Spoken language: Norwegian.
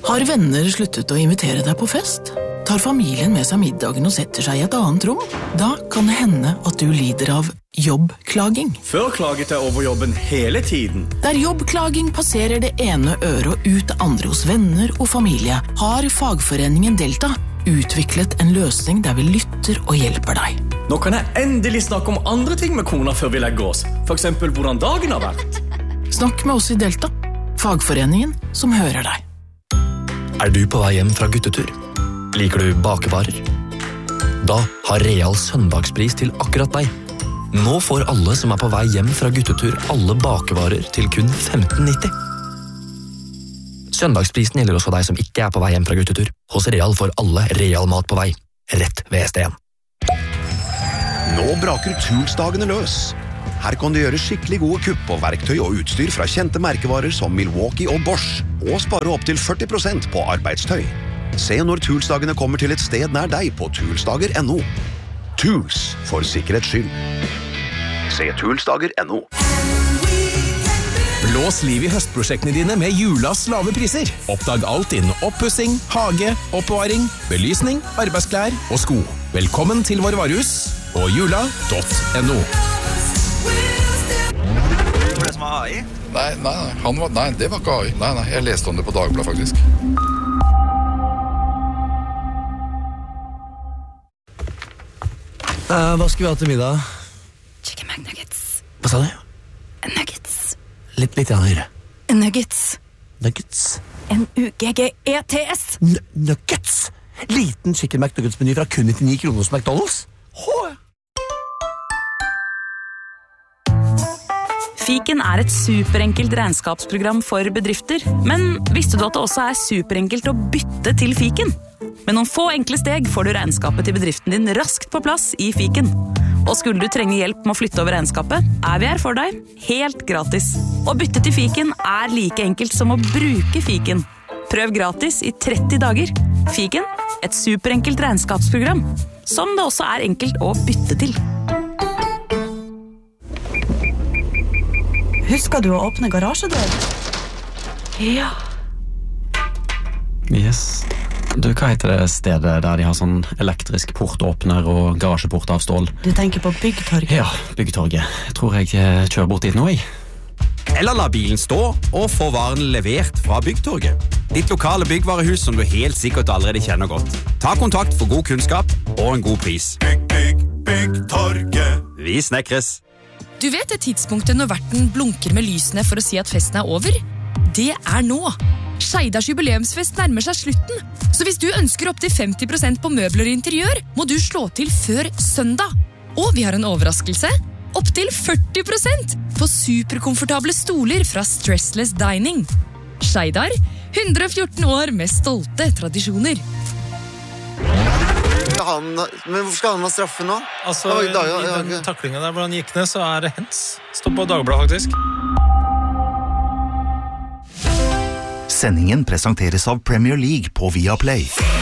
Har venner sluttet å invitere deg på fest? Tar familien med seg middagen og setter seg i et annet rom? Da kan det hende at du lider av jobbklaging. Før klaget jeg over jobben hele tiden. Der jobbklaging passerer det ene øret og ut det andre hos venner og familie, har fagforeningen Delta utviklet en løsning der vi lytter og hjelper deg. Nå kan jeg endelig snakke om andre ting med kona før vi legger oss. For eksempel hvordan dagen har vært. Snakk med oss i Delta, fagforeningen som hører deg. Du på vei hjem fra guttetur? Liker du bakevarer? Da har Real søndagspris til akkurat deg. Nå får alle som på vei hjem fra guttetur alle bakevarer til kun 15,90. Søndagsprisen gjelder også deg som ikke på vei hjem fra guttetur. Hos Real får alle Real mat på vei. Rett ved ST1. Nå braker Toolsdagene løs. Her kan du gjøre skikkelig gode kupp på verktøy og utstyr fra kjente merkevarer som Milwaukee og Bosch, og spare opp til 40% på arbeidstøy. Se når Toolsdagene kommer til et sted nær deg på toolsdager.no. Tools for sikkerhets skyld. Se toolsdager.no. Blås liv i høstprosjektene dine med Julas lave priser. Oppdag alt innen oppussing, hage, oppbevaring, belysning, arbeidsklær og sko. Velkommen til vår varehus på jula.no. Det som var AI? Nei, det var ikke AI. Nei, jeg leste om det på Dagbladet faktisk. Hva skal vi ha til middag? Chicken McNuggets. Hva sa du? Nuggets. Litt høyere. Nuggets. Nuggets. N-U-G-G-E-T-S. Nuggets! Liten chicken McNuggets-meny fra kun 99 kroner hos McDonald's. Fiken et superenkelt regnskapsprogram for bedrifter, men visste du at det også superenkelt å bytte til Fiken? Med noen få enkle steg får du regnskapet til bedriften din raskt på plass i Fiken. Og skulle du trenge hjelp med å flytte over regnskapet, vi her for deg, helt gratis. Å bytte til Fiken like enkelt som å bruke Fiken. Prøv gratis i 30 dager. Fiken, et superenkelt regnskapsprogram, som det også enkelt å bytte til. Husker du å åpne garasjedør? Ja. Yes. Du, hva heter det stedet der de har sånn elektrisk portåpner og garasjeport av stål? Du tenker på Byggtorget? Ja, Byggtorget. Jeg tror jeg kjører bort dit nå, jeg. Eller la bilen stå og få varen levert fra Byggtorget. Ditt lokale byggvarehus som du helt sikkert allerede kjenner godt. Ta kontakt for god kunnskap og en god pris. Byggtorget. Vi snekres. Du vet det tidspunktet når verten blunker med lysene for å si at festen over? Det nå. Skeidars jubileumsfest nærmer seg slutten, så hvis du ønsker opp til 50% på møbler og interiør, må du slå til før søndag. Og vi har en overraskelse. Opp til 40% på superkomfortable stoler fra Stressless Dining. Skeidar, 114 år med stolte tradisjoner. Men hvorfor skal han ha straffe nå? Altså, i den taklingen der hvor han gikk ned, så det hens. Stopp på Dagbladet, faktisk. Sendingen presenteres av Premier League på Viaplay.